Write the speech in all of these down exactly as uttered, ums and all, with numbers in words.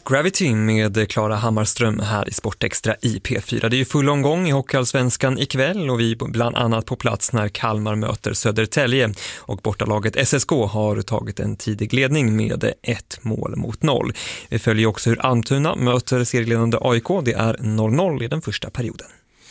Gravity med Klara Hammarström här i Sportextra i P fyra. Det är ju full omgång i Hockeyallsvenskan ikväll och vi är bland annat på plats när Kalmar möter Södertälje. Och bortalaget S S K har tagit en tidig ledning med ett mål mot noll. Vi följer också hur Almtuna möter serieledande A I K. Det är noll noll i den första perioden.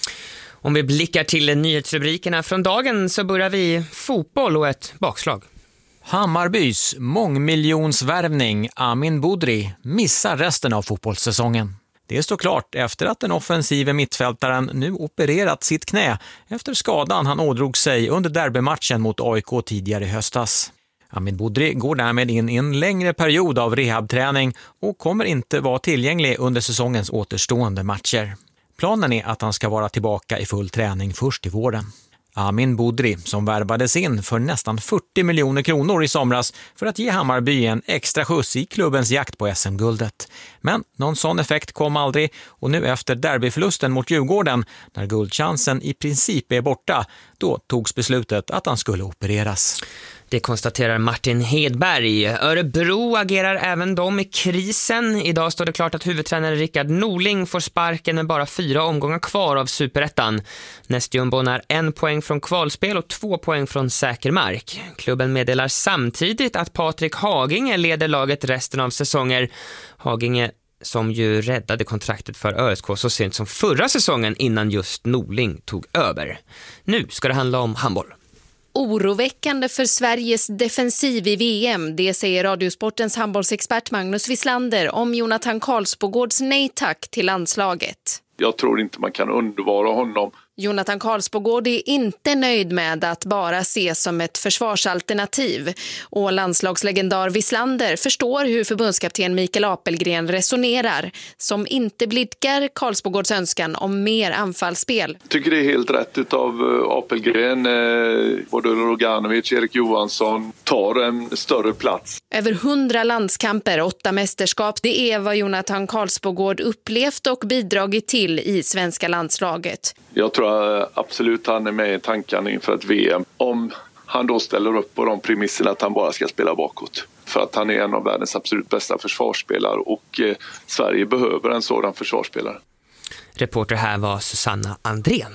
Om vi blickar till nyhetsrubrikerna från dagen så börjar vi fotboll och ett bakslag. Hammarbys mångmiljonsvärvning Amin Budri missar resten av fotbollssäsongen. Det står klart efter att den offensiva mittfältaren nu opererat sitt knä efter skadan han ådrog sig under derbymatchen mot A I K tidigare i höstas. Amin Budri går därmed in i en längre period av rehabträning och kommer inte vara tillgänglig under säsongens återstående matcher. Planen är att han ska vara tillbaka i full träning först i våren. Amin Budri, som värvades in för nästan fyrtio miljoner kronor i somras för att ge Hammarby en extra skjuts i klubbens jakt på S M-guldet. Men någon sån effekt kom aldrig och nu efter derbyförlusten mot Djurgården, när guldchansen i princip är borta, då togs beslutet att han skulle opereras. Det konstaterar Martin Hedberg. Örebro agerar även de i krisen. Idag står det klart att huvudtränare Rickard Norling får sparken med bara fyra omgångar kvar av Superettan. Nästjumbon är en poäng från kvalspel och två poäng från säker mark. Klubben meddelar samtidigt att Patrik Haginge leder laget resten av säsonger. Haginge som ju räddade kontraktet för Ö S K så sent som förra säsongen innan just Norling tog över. Nu ska det handla om handboll. Oroväckande för Sveriges defensiv i V M, det säger Radiosportens handbollsexpert Magnus Wislander om Jonathan Karlsbogårds nej tack till landslaget. Jag tror inte man kan undvara honom. Jonathan Karlsbogård är inte nöjd med att bara ses som ett försvarsalternativ. Och landslagslegendar Wislander förstår hur förbundskapten Mikael Apelgren resonerar, som inte blidkar Karlsbogårds önskan om mer anfallsspel. Jag tycker det är helt rätt av Apelgren. Både Roganovic, Erik Johansson tar en större plats. Över hundra landskamper, åtta mästerskap, det är vad Jonathan Karlsbogård upplevt och bidragit till i svenska landslaget. Jag tror absolut han är med i tankarna inför ett V M. Om han då ställer upp på de premisserna att han bara ska spela bakåt. För att han är en av världens absolut bästa försvarsspelare och eh, Sverige behöver en sådan försvarsspelare. Reporter här var Susanna Andrén.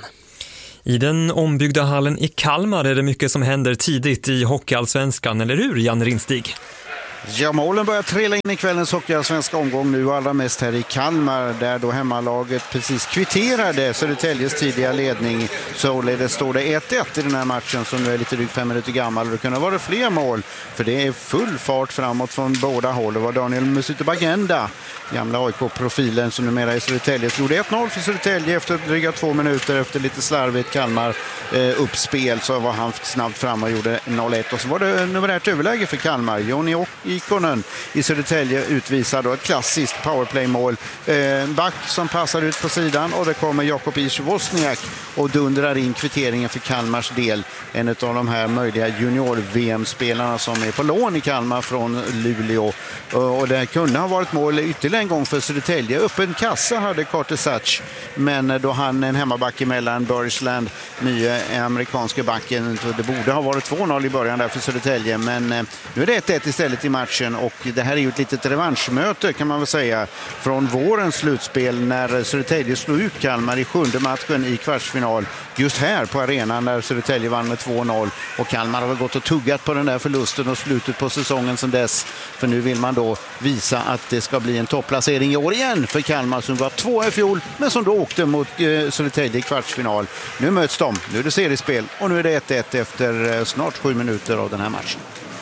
I den ombyggda hallen i Kalmar är det mycket som händer tidigt i Hockeyallsvenskan, eller hur Jan Rinstig? Ja, målen börjar trilla in i kvällens hockeyallsvenska omgång nu, allra mest här i Kalmar där då hemmalaget precis kvitterade Södertäljes tidiga ledning. Således står det ett ett i den här matchen som nu är lite drygt fem minuter gammal och det kunde vara fler mål för det är full fart framåt från båda håll. Det var Daniel Musuto Bagenda, gamla A I K-profilen som numera är Södertälje, som gjorde ett noll för Södertälje efter dryga två minuter efter lite slarvigt Kalmar eh, uppspel, så var han snabbt fram och gjorde noll ett och så var det numerärt överläge för Kalmar. Joni och Ikonen i Södertälje utvisar då ett klassiskt powerplay-mål. Eh, back som passar ut på sidan och det kommer Jakob Ish-Wozniak och dundrar in kvitteringen för Kalmars del. En av de här möjliga junior-V M-spelarna som är på lån i Kalmar från Luleå. Och det kunde ha varit mål ytterligare en gång för Södertälje. Öppen kassa hade Carter Satch, men då han en hemmaback emellan Burrisland, nya amerikanska backen. Det borde ha varit två noll i början där för Södertälje, men nu är det ett ett istället i matchen och det här är ju ett litet revanschmöte kan man väl säga från vårens slutspel när Södertälje slog ut Kalmar i sjunde matchen i kvartsfinal just här på arenan när Södertälje vann med två noll och Kalmar har gått och tuggat på den där förlusten och slutet på säsongen sedan dess, för nu vill man då visa att det ska bli en topplacering i år igen för Kalmar som var två i fjol men som då åkte mot eh, Södertälje i kvartsfinal. Nu möts de, nu är det seriespel och nu är det ett ett efter eh, snart sju minuter av den här matchen.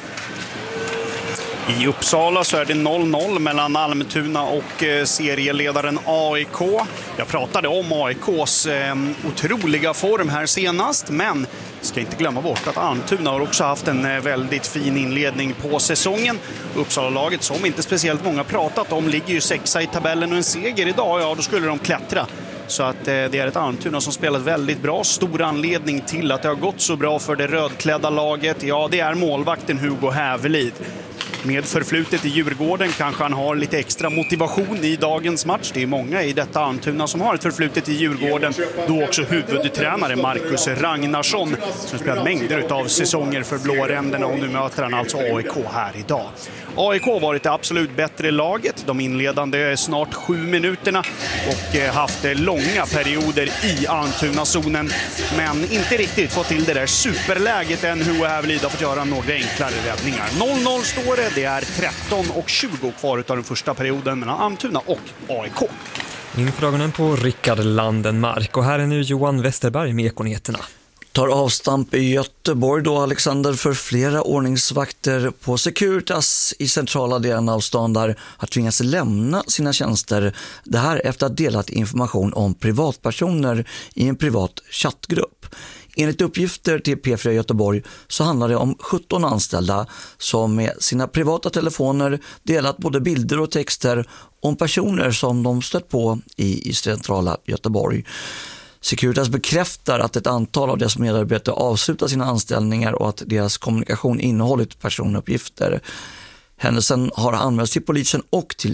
I Uppsala så är det noll noll mellan Almtuna och eh, serieledaren A I K. Jag pratade om A I K:s eh, otroliga form här senast, men ska inte glömma bort att Almtuna har också haft en eh, väldigt fin inledning på säsongen. Uppsala-laget, som inte speciellt många pratat om, ligger ju sexa i tabellen och en seger idag, ja då skulle de klättra. Så att eh, det är ett Almtuna som spelat väldigt bra. Stor anledning till att det har gått så bra för det rödklädda laget, ja det är målvakten Hugo Hävelid. Med förflutet i Djurgården kanske han har lite extra motivation i dagens match. Det är många i detta Almtuna som har ett förflutet i Djurgården. Då också huvudtränare Marcus Ragnarsson som spelat mängder av säsonger för blåränderna, och nu möter han alltså A I K här idag. A I K har varit det absolut bättre laget de inledande snart sju minuterna och haft långa perioder i Almtuna-zonen, men inte riktigt fått till det där superläget än. Hur Hävelid har fått göra några enklare räddningar. noll noll står det, det är tretton och tjugo kvar av den första perioden mellan Almtuna och A I K. Inför ögonen på Rickard Landenmark, och här är nu Johan Westerberg med Ekonyheterna. Tar avstamp i Göteborg då, Alexander, för flera ordningsvakter på Securitas i centrala delen av stan där har tvingats lämna sina tjänster. Det här efter att ha delat information om privatpersoner i en privat chattgrupp. Enligt uppgifter till P fyra Göteborg så handlar det om sjutton anställda som med sina privata telefoner delat både bilder och texter om personer som de stött på i, i centrala Göteborg. Securitas bekräftar att ett antal av deras medarbetare avslutar sina anställningar och att deras kommunikation innehållit personuppgifter. Händelsen har anmälts till polisen och till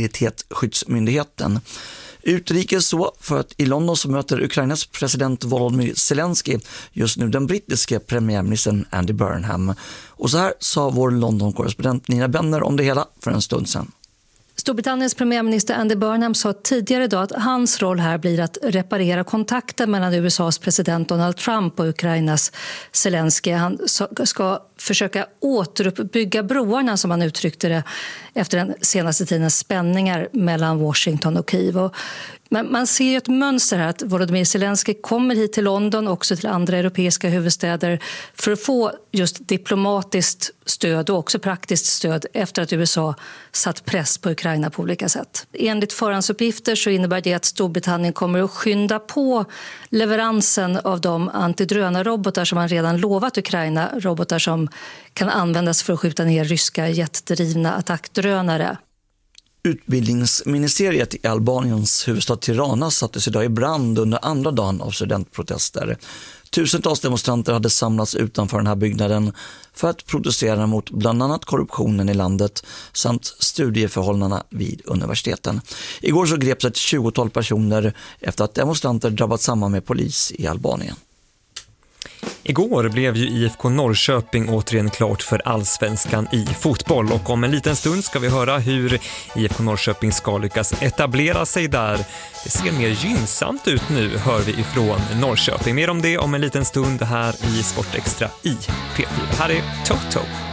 Integritetsskyddsmyndigheten. Utrikes så, för att i London så möter Ukrainas president Volodymyr Zelensky just nu den brittiska premiärministern Andy Burnham. Och så här sa vår London-korrespondent Nina Benner om det hela för en stund sedan. Storbritanniens premiärminister Andy Burnham sa tidigare idag att hans roll här blir att reparera kontakten mellan U S A:s president Donald Trump och Ukrainas Zelensky. Han ska försöka återuppbygga broarna, som han uttryckte det, efter den senaste tidens spänningar mellan Washington och Kiev. Och men man ser ju ett mönster här att Volodymyr Zelensky kommer hit till London och också till andra europeiska huvudstäder för att få just diplomatiskt stöd och också praktiskt stöd efter att U S A satt press på Ukraina på olika sätt. Enligt förhandsuppgifter så innebär det att Storbritannien kommer att skynda på leveransen av de antidrönarrobotar som man redan lovat Ukraina, robotar som kan användas för att skjuta ner ryska jetdrivna attackdrönare. Utbildningsministeriet i Albaniens huvudstad Tirana sattes idag i brand under andra dagen av studentprotester. Tusentals demonstranter hade samlats utanför den här byggnaden för att protestera mot bland annat korruptionen i landet samt studieförhållandena vid universiteten. Igår så greps ett tjugotal personer efter att demonstranter drabbat samman med polis i Albanien. Igår blev ju I F K Norrköping återigen klart för allsvenskan i fotboll, och om en liten stund ska vi höra hur I F K Norrköping ska lyckas etablera sig där. Det ser mer gynnsamt ut nu, hör vi ifrån Norrköping. Mer om det om en liten stund här i Sportextra i P fyra. Här är Toto.